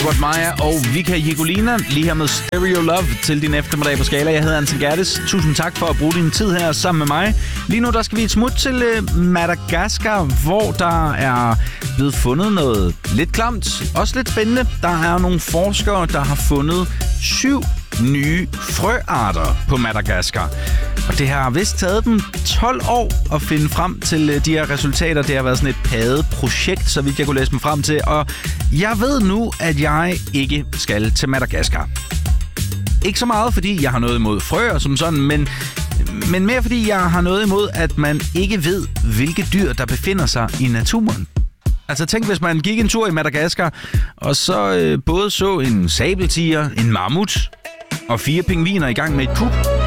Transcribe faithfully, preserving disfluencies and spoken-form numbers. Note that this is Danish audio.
Robert Maja og Vika Jegolina lige her med Stereo Love til din eftermiddag på Skala. Jeg hedder Anton Gerdes. Tusind tak for at bruge din tid her sammen med mig. Lige nu der skal vi et smut til uh, Madagaskar, hvor der er blevet fundet noget lidt klamt. Også lidt spændende. Der er nogle forskere, der har fundet syv nye frøarter på Madagaskar. Og det har vist taget dem tolv år at finde frem til de her resultater. Det har været sådan et paddeprojekt, så vidt jeg kunne læse dem frem til. Og jeg ved nu, at jeg ikke skal til Madagaskar. Ikke så meget, fordi jeg har noget imod frøer som sådan, men, men mere fordi jeg har noget imod, at man ikke ved, hvilke dyr, der befinder sig i naturen. Altså tænk, hvis man gik en tur i Madagaskar, og så øh, både så en sabeltiger, en mammut og fire pingviner i gang med et kub.